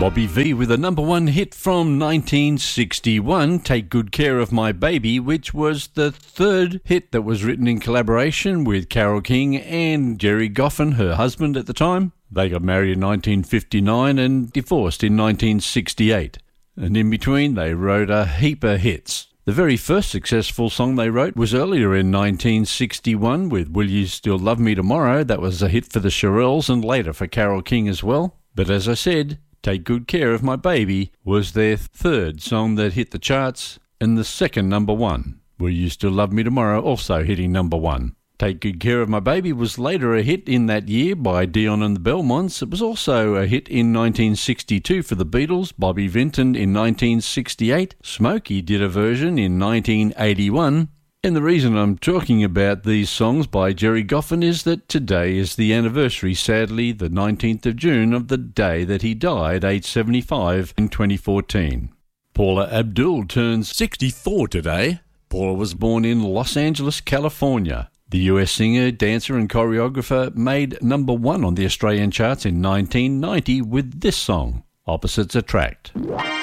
Bobby V with a number one hit from 1961, Take Good Care of My Baby, which was the third hit that was written in collaboration with Carole King and Gerry Goffin, her husband at the time. They got married in 1959 and divorced in 1968. And in between, they wrote a heap of hits. The very first successful song they wrote was earlier in 1961 with Will You Still Love Me Tomorrow. That was a hit for the Shirelles and later for Carole King as well. But as I said, Take Good Care of My Baby was their third song that hit the charts and the second number one. Will You Still Love Me Tomorrow also hitting number one. Take Good Care of My Baby was later a hit in that year by Dion and the Belmonts. It was also a hit in 1962 for the Beatles, Bobby Vinton in 1968. Smokey did a version in 1981. And the reason I'm talking about these songs by Gerry Goffin is that today is the anniversary, sadly, the 19th of June, of the day that he died, aged 75, in 2014. Paula Abdul turns 64 today. Paula was born in Los Angeles, California. The US singer, dancer and choreographer made number one on the Australian charts in 1990 with this song, Opposites Attract.